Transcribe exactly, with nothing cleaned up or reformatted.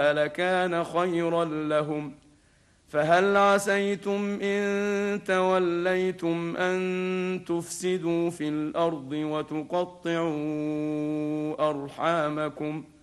لكان خيرا لهم. فهل عسيتم إن توليتم أن تفسدوا في الأرض وتقطعوا أرحامكم